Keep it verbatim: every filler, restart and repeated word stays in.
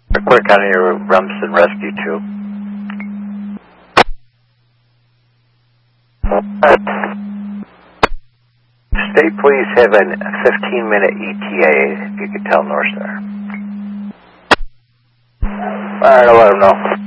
Quick on your Rumson Rescue two. State Police have a fifteen minute E T A, if you could tell North Star. Alright, I'll let them know.